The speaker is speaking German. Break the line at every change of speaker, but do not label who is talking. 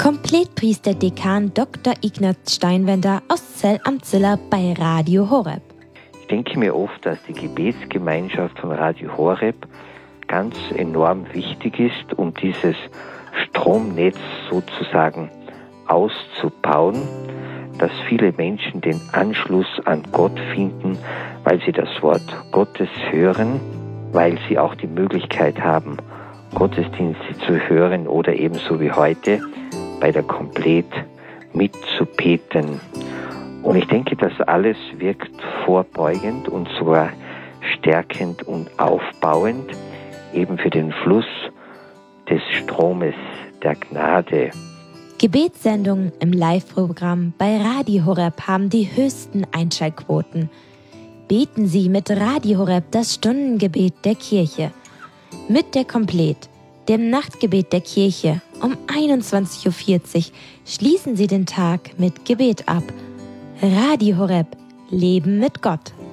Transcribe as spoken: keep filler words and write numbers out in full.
Kompletpriester Dekan Doktor Ignaz Steinwender aus Zell am Ziller bei Radio Horeb.
Ich denke mir oft, dass die Gebetsgemeinschaft von Radio Horeb ganz enorm wichtig ist, um dieses Stromnetz sozusagen auszubauen, dass viele Menschen den Anschluss an Gott finden, weil sie das Wort Gottes hören, weil sie auch die Möglichkeit haben, Gottesdienste zu hören oder ebenso wie heute bei der Komplet mitzubeten. Und ich denke, das alles wirkt vorbeugend und sogar stärkend und aufbauend eben für den Fluss des Stromes der Gnade.
Gebetssendungen im Live-Programm bei Radio Horeb haben die höchsten Einschaltquoten. Beten Sie mit Radio Horeb das Stundengebet der Kirche. Mit der Komplet, dem Nachtgebet der Kirche, um einundzwanzig Uhr vierzig schließen Sie den Tag mit Gebet ab. Radio Horeb, Leben mit Gott.